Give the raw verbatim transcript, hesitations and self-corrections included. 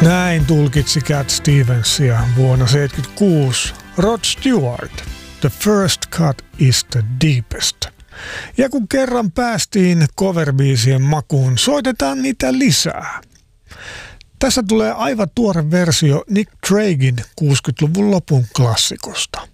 Näin tulkitsi Cat Stevensia vuonna seitsemänkymmentäkuusi Rod Stewart. The first cut is the deepest. Ja kun kerran päästiin coverbiisien makuun, soitetaan niitä lisää. Tässä tulee aivan tuore versio Nick Drakein kuusikymmentäluvun lopun klassikosta.